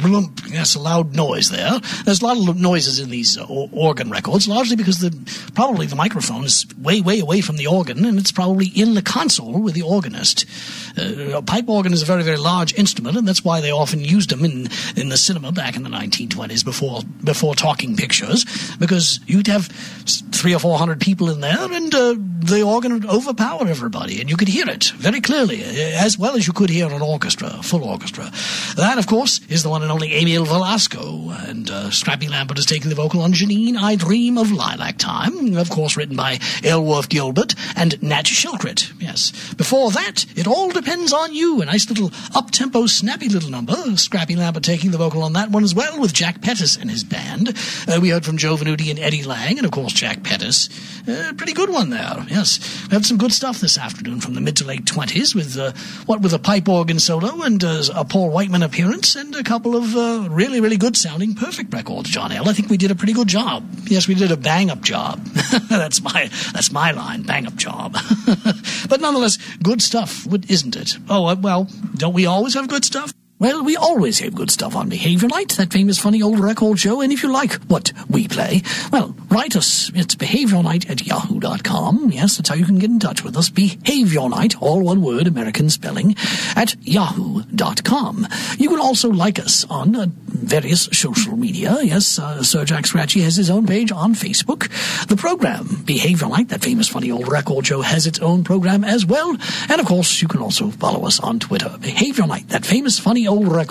blump. Yes, a loud noise there. There's a lot of noises in these organ records, largely because probably the microphone is way, way away from the organ, and it's probably in the console with the organist. A pipe organ is a very, very large instrument, and that's why they often used them in the cinema back in the 1920s before talking pictures, because you'd have 300 or 400 people in there, and the organ would overpower everybody, and you could hear it very clearly, as well as you could hear an orchestra, a full orchestra. That, of course, is the one and only Emil Velasco, and Scrappy Lambert is taking the vocal on Janine, I Dream of Lilac Time, of course written by Aylworth Gilbert and Nat Shilkret. Yes. Before that, It All Depends on You, a nice little up-tempo, snappy little number. Scrappy Lambert taking the vocal on that one as well with Jack Pettis and his band. We heard from Joe Venuti and Eddie Lang, and of course Jack Pettis. Pretty good one there, yes. We have some good stuff this afternoon from the mid to late 20s with a pipe organ solo and a Paul Whiteman appearance and a couple of really, really good sounding Perfect records, John L. I think we did a pretty good job. Yes, we did a bang-up job. That's my line, bang-up job. But nonetheless, good stuff, isn't it? Oh, well, don't we always have good stuff? Well, we always have good stuff on Behavior Night, that famous funny old record show, and if you like what we play, well, write us. It's behaviornight@yahoo.com. Yes, that's how you can get in touch with us. Behavior Night, all one word, American spelling, @yahoo.com. You can also like us on various social media. Yes, Sir Jack Scratchy has his own page on Facebook. The program, Behavior Night, that famous funny old record show, has its own program as well. And, of course, you can also follow us on Twitter. Behavior Night, that famous funny old record